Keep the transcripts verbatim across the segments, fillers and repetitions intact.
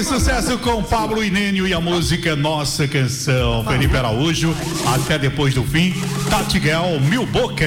Aquele sucesso com Pablo Inênio e a música Nossa Canção. Felipe Araújo, até depois do fim. Tati Guel, Mil Bocas.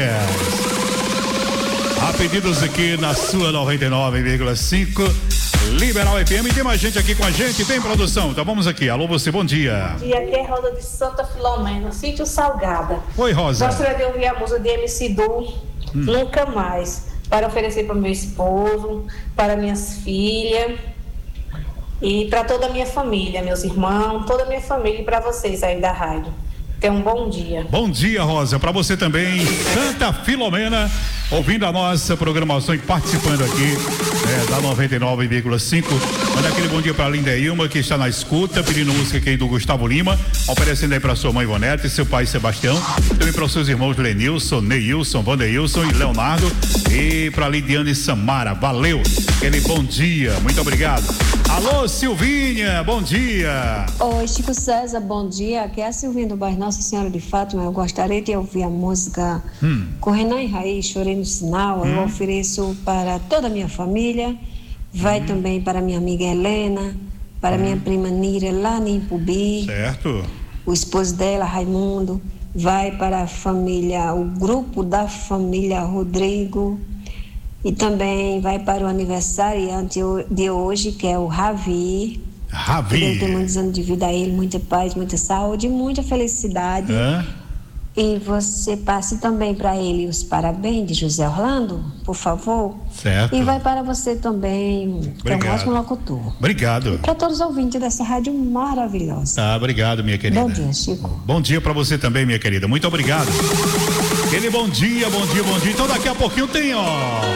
Há pedidos aqui na sua noventa e nove vírgula cinco Liberal F M. Tem mais gente aqui com a gente, tem produção. Então vamos aqui. Alô, você, bom dia. Bom dia, aqui é Rosa de Santa Filomena, Sítio Salgada. Oi, Rosa. Gostaria de ouvir a música de M C Du, hum. Nunca Mais, para oferecer para o meu esposo, para minhas filhas e para toda a minha família, meus irmãos, toda a minha família e para vocês aí da rádio. Tenha um bom dia. Bom dia, Rosa. Para você também, Santa Filomena, ouvindo a nossa programação e participando aqui é, da noventa e nove vírgula cinco. Manda aquele bom dia para a Linda Ilma, que está na escuta, pedindo música aqui do Gustavo Lima, oferecendo aí para sua mãe Ivonete e seu pai Sebastião, também para os seus irmãos Lenilson, Neilson, Vandeilson e Leonardo, e para Lidiane Samara. Valeu. Aquele bom dia. Muito obrigado. Alô, Silvinha, bom dia. Oi, Chico César, bom dia. Aqui é a Silvinha do bairro Nossa Senhora de Fátima. Eu gostaria de ouvir a música hum. Correndo em Raiz, Chorei no Sinal. Hum. Eu ofereço para toda a minha família. Vai hum. também para minha amiga Helena, para hum. minha prima Nira, lá em Pubi. Certo. O esposo dela, Raimundo. Vai para a família, o grupo da família Rodrigo. E também vai para o aniversariante de hoje, que é o Ravi. Ravi. Ele tem muitos anos de vida a ele, muita paz, muita saúde, muita felicidade. É? E você passe também para ele os parabéns de José Orlando, por favor. Certo. E vai para você também, que é um ótimo locutor. Obrigado. Para todos os ouvintes dessa rádio maravilhosa. Tá, obrigado, minha querida. Bom dia, Chico. Bom dia para você também, minha querida. Muito obrigado. Aquele bom dia, bom dia, bom dia. Então daqui a pouquinho tem, ó.